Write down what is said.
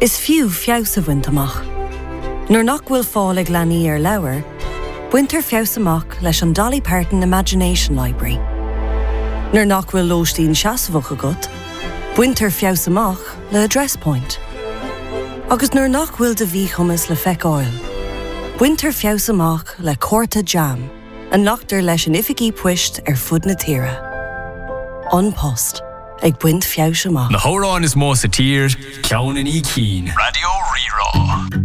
Is fiú fios a bhaint amach. Nuair nach bhfuil fáil ag leanaí ar leabhar, buintear fios amach leis an Dolly Parton Imagination Library. Nuair nach bhfuil lóistín seasamhach agat, buintear fios amach le Address Point. Agus nuair nach bhfuil de bhí chumas le feiceáil, buintear fios amach le Córta Jam, an nachtar leis an ificí puist ar fud na tíre. An Post, ag buint fios amach. Na hórán is mó sa tír, ceann in í cín. Radio Rirá.